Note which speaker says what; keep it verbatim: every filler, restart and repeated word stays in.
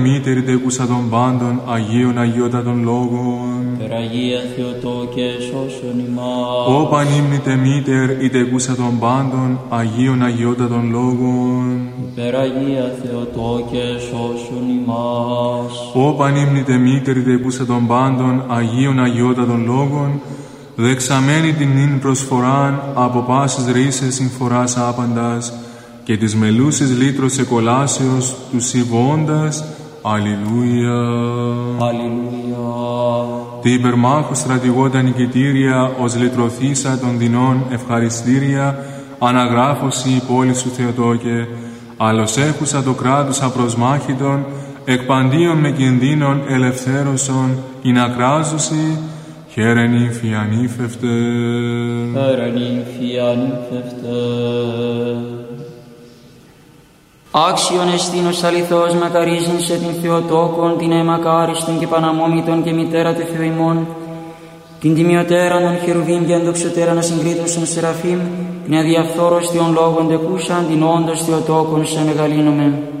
Speaker 1: Μήτερη τεκούσα των πάντων, Αγίων Αγιότατων Λόγων.
Speaker 2: Περαγία Θεοτόκε, σώσον ημάς.
Speaker 1: Ω πανύμνητε Μήτερ, η τεκούσα των πάντων, Αγίων Αγιότατων Λόγων.
Speaker 2: Περαγία Θεοτόκε, σώσον ημάς.
Speaker 1: Ω πανύμνητε Μήτερ, η τεκούσα των πάντων, Αγίων Αγιότατων Λόγων, δεξαμένη την νυν προσφοράν από πάσης ρίσες συμφοράς άπαντας και της μελούσης λύτρος εκολάσεως του συμβώντας. Αλληλούια.
Speaker 2: Αλληλούια.
Speaker 1: Τι υπερμάχου στρατηγότα νικητήρια ως λυτρωθήσα των δεινών ευχαριστήρια αναγράφωση η πόλη σου Θεοτόκε, άλλος έχουσα το κράτος απροσμάχητον εκπαντίον με κινδύνων ελευθέρωσον ειν ακράζωση. Χαίρεν ύμφη ανήφευτε.
Speaker 2: Χαίρεν ύμφη ανήφευτε.
Speaker 3: Άξιον εστίνος αληθώς μακαρίζειν σε την Θεοτόκον, την αιμακάριστον και παναμόμητον και μητέρα του Θεού ημών, την τιμιωτέραν των χερουβίμ και ενδοξωτέραν ασυγκρίτωσον σεραφείμ, την αδιαφθόρος Θεών λόγων τεκούσαν, την όντως Θεοτόκον σε μεγαλύνομεν.